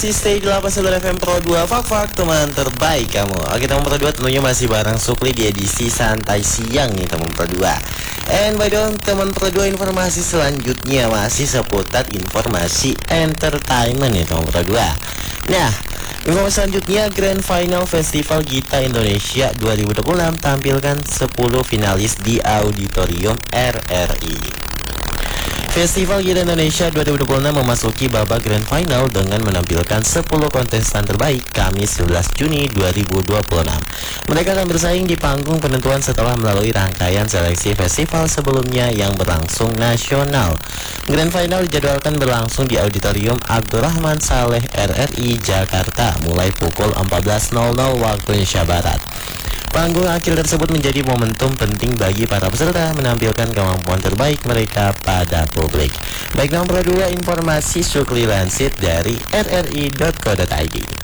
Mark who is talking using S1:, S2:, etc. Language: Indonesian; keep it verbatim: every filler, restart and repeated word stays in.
S1: Stay di delapan puluh sembilan F M Pro dua, Fak-Fak teman terbaik kamu. Oke teman Pro dua, tentunya masih bareng Sukli di edisi santai siang nih teman Pro dua. And by the way teman Pro dua, informasi selanjutnya masih seputar informasi entertainment nih teman Pro dua. Nah, informasi selanjutnya, Grand Final Festival Gita Indonesia dua ribu dua puluh enam tampilkan sepuluh finalis di Auditorium R R I. Festival Gita Indonesia dua ribu dua puluh enam memasuki babak Grand Final dengan menampilkan sepuluh kontestan terbaik Kamis sebelas Juni dua ribu dua puluh enam. Mereka akan bersaing di panggung penentuan setelah melalui rangkaian seleksi festival sebelumnya yang berlangsung nasional. Grand Final dijadwalkan berlangsung di Auditorium Abdurrahman Saleh R R I Jakarta mulai pukul empat belas nol nol waktu Indonesia Barat. Panggung akhir tersebut menjadi momentum penting bagi para peserta menampilkan kemampuan terbaik mereka pada publik. Baik nomor dua, informasi Sukli Lansit dari r r i dot co dot i d.